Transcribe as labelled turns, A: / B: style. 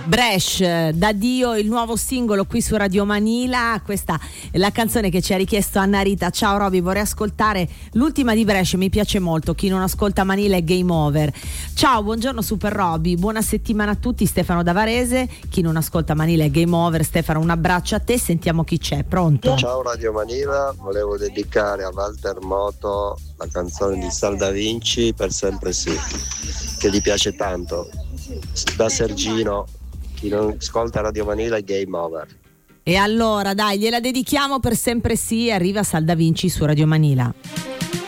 A: Bresh, da Dio, il nuovo singolo qui su Radio Manila. Questa è la canzone che ci ha richiesto Anna Rita. Ciao Roby, vorrei ascoltare l'ultima di Bresh, mi piace molto. Chi non ascolta Manila è game over. Ciao, buongiorno Super Roby, buona settimana a tutti. Stefano da Varese. Chi non ascolta Manila è game over. Stefano, un abbraccio a te, sentiamo chi c'è. Pronto?
B: Ciao Radio Manila, volevo dedicare a Walter Moto la canzone di Sal Da Vinci, Per sempre sì, che gli piace tanto. Da Sergino. Chi non ascolta Radio Manila è game over.
A: E allora dai, gliela dedichiamo Per sempre sì. Arriva Sal Da Vinci su Radio Manila.